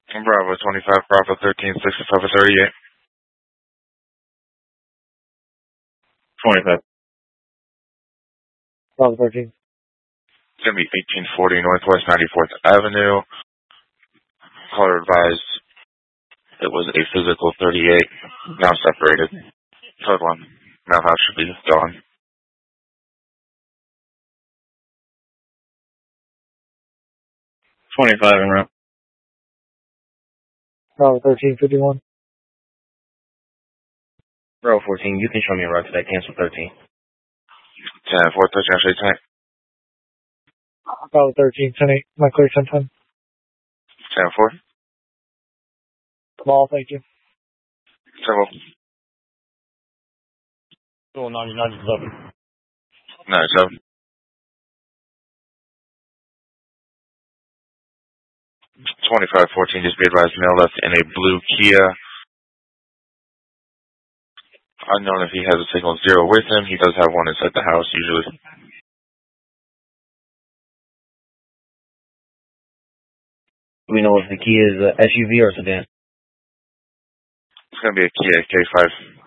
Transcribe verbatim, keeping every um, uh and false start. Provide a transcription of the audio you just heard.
Bravo twenty-five, Bravo thirteen, sixty-five thirty-eight. twenty-five. Bravo thirteen. It's going to be eighteen forty Northwest ninety-fourth Avenue. Caller advised it was a physical thirty-eight, now separated. Code one. Mailhouse should be gone. twenty-five in route. Bravo thirteen fifty-one. Bravo fourteen, you can show me a route to that. Cancel thirteen. ten four, touchdown, shade tank. Bravo thirteen, ten eight. My clear ten ten. ten four. Kamal, thank you. ten four. Cool, ninety-nine eleven. ninety-seven. twenty-five fourteen, just be advised, male left in a blue Kia. Unknown if he has a signal zero with him. He does have one inside the house, usually. Do we know if the Kia is a S U V or a sedan? It's going to be a Kia K five.